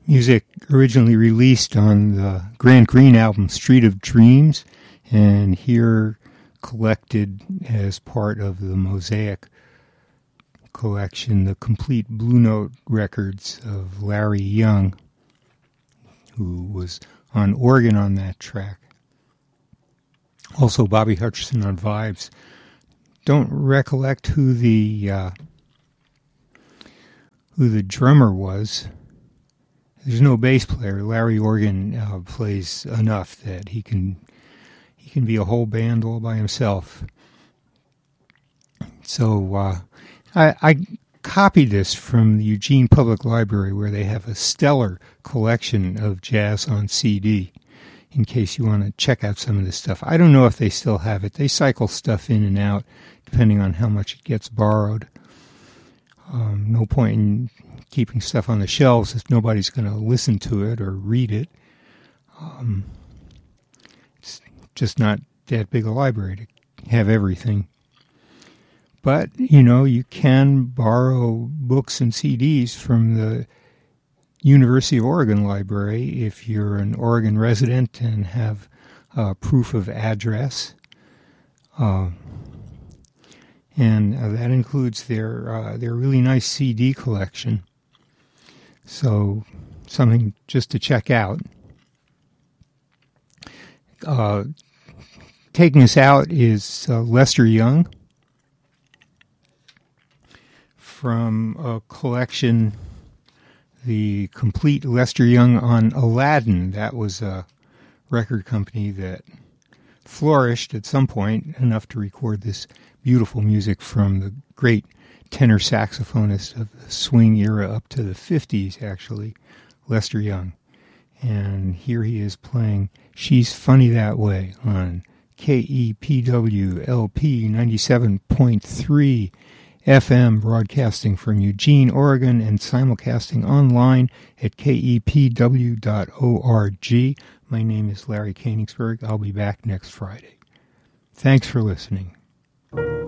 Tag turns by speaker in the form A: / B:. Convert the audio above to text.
A: music originally released on the Grant Green album Street of Dreams, and here collected as part of the Mosaic collection, the complete Blue Note records of Larry Young, who was on organ on that track. Also Bobby Hutcherson on vibes. Don't recollect who the drummer was. There's no bass player. Larry Organ plays enough that he can be a whole band all by himself. So I copied this from the Eugene Public Library, where they have a stellar collection of jazz on CD, in case you want to check out some of this stuff. I don't know if they still have it. They cycle stuff in and out depending on how much it gets borrowed. No point in keeping stuff on the shelves if nobody's going to listen to it or read it. It's just not that big a library to have everything. But, you can borrow books and CDs from the University of Oregon Library if you're an Oregon resident and have proof of address. And that includes their really nice CD collection. So something just to check out. Taking us out is Lester Young from a collection, the complete Lester Young on Aladdin. That was a record company that flourished at some point enough to record this beautiful music from the great tenor saxophonist of the swing era up to the 50s, actually, Lester Young. And here he is playing She's Funny That Way on KEPW LP 97.3 FM, broadcasting from Eugene, Oregon, and simulcasting online at kepw.org. My name is Larry Koenigsberg. I'll be back next Friday. Thanks for listening.